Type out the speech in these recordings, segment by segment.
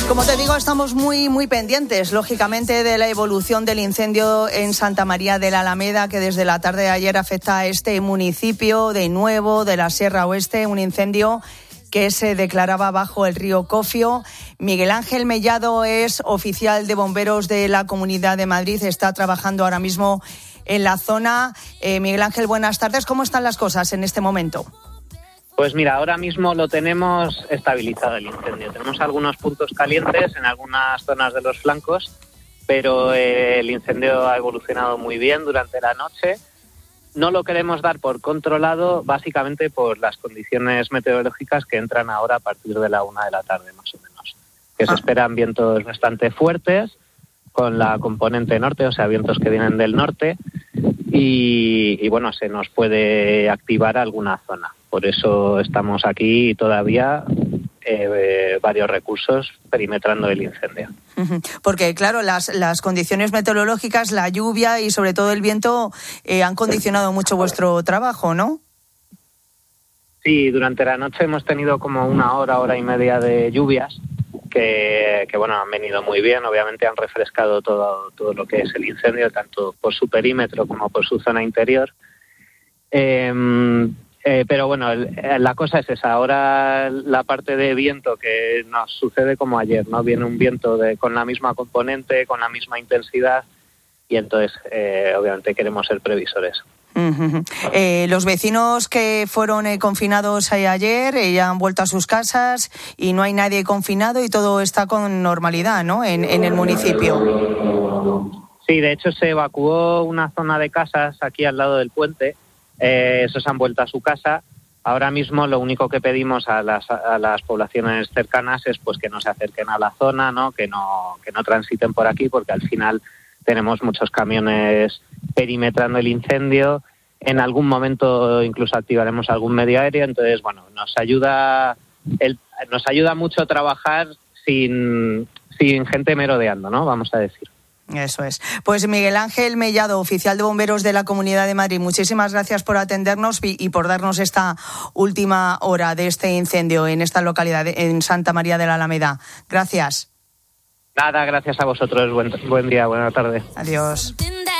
Como te digo, estamos muy pendientes, lógicamente, de la evolución del incendio en Santa María de la Alameda, que desde la tarde de ayer afecta a este municipio de Nuevo, de la Sierra Oeste, un incendio que se declaraba bajo el río Cofio. Miguel Ángel Mellado es oficial de bomberos de la Comunidad de Madrid, está trabajando ahora mismo en la zona. Miguel Ángel, buenas tardes. ¿Cómo están las cosas en este momento? Pues mira, ahora mismo lo tenemos estabilizado el incendio. Tenemos algunos puntos calientes en algunas zonas de los flancos, pero el incendio ha evolucionado muy bien durante la noche. No lo queremos dar por controlado, básicamente por las condiciones meteorológicas que entran ahora a partir de la 1 de la tarde, más o menos. Que se esperan vientos bastante fuertes, con la componente norte, o sea, vientos que vienen del norte, y bueno, se nos puede activar alguna zona. Por eso estamos aquí todavía varios recursos perimetrando el incendio. Porque, claro, las condiciones meteorológicas, la lluvia y sobre todo el viento han condicionado mucho vuestro trabajo, ¿no? Sí, durante la noche hemos tenido como una hora y media de lluvias que bueno, han venido muy bien. Obviamente han refrescado todo lo que es el incendio, tanto por su perímetro como por su zona interior. Pero bueno, la cosa es esa. Ahora la parte de viento que nos sucede como ayer, ¿no? Viene un viento con la misma componente, con la misma intensidad, y entonces obviamente queremos ser previsores. Los vecinos que fueron confinados ayer ya han vuelto a sus casas y no hay nadie confinado y todo está con normalidad, ¿no? En el municipio. Sí, de hecho se evacuó una zona de casas aquí al lado del puente. Esos han vuelto a su casa. Ahora mismo lo único que pedimos a las poblaciones cercanas es pues que no se acerquen a la zona, ¿no? Que no transiten por aquí, porque al final tenemos muchos camiones perimetrando el incendio. En algún momento incluso activaremos algún medio aéreo. Entonces, bueno, nos ayuda mucho trabajar sin gente merodeando, ¿no? Vamos a decir. Eso es. Pues Miguel Ángel Mellado, oficial de bomberos de la Comunidad de Madrid, muchísimas gracias por atendernos y por darnos esta última hora de este incendio en esta localidad, en Santa María de la Alameda. Gracias. Nada, gracias a vosotros. Buen día, buena tarde. Adiós.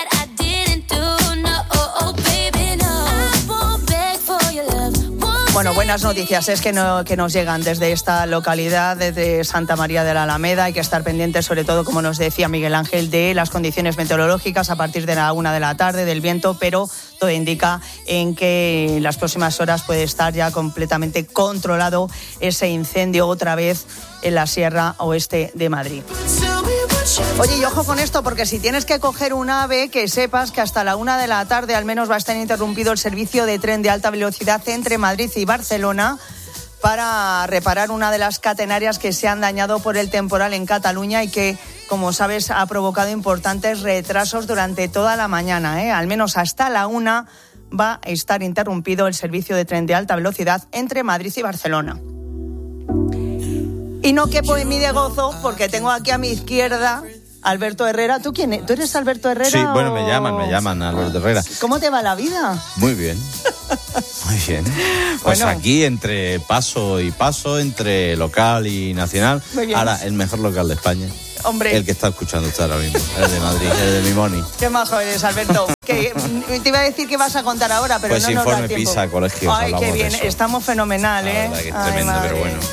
Bueno, buenas noticias es que nos llegan desde esta localidad, desde Santa María de la Alameda. Hay que estar pendientes, sobre todo, como nos decía Miguel Ángel, de las condiciones meteorológicas a partir de la 1 de la tarde, del viento, pero todo indica en que en las próximas horas puede estar ya completamente controlado ese incendio otra vez en la Sierra Oeste de Madrid. Oye, y ojo con esto, porque si tienes que coger un AVE, que sepas que hasta la 1 de la tarde al menos va a estar interrumpido el servicio de tren de alta velocidad entre Madrid y Barcelona para reparar una de las catenarias que se han dañado por el temporal en Cataluña y que, como sabes, ha provocado importantes retrasos durante toda la mañana, Al menos hasta la 1 va a estar interrumpido el servicio de tren de alta velocidad entre Madrid y Barcelona. Y no quepo en mí de gozo porque tengo aquí a mi izquierda Alberto Herrera. ¿Tú quién eres? ¿Tú eres Alberto Herrera? Sí, bueno, me llaman Alberto Herrera. ¿Cómo te va la vida? Muy bien. Muy bien. Pues bueno, aquí entre paso y paso, entre local y nacional. Muy bien. Ahora, el mejor local de España. Hombre. El que está escuchando usted ahora mismo. El de Madrid, el de Mimoni. Qué majo eres, Alberto. Que te iba a decir que vas a contar ahora, pero pues no nos da tiempo. Pues informe PISA, colegios. Ay, qué bien. Estamos fenomenal, La verdad que es tremendo, pero bueno.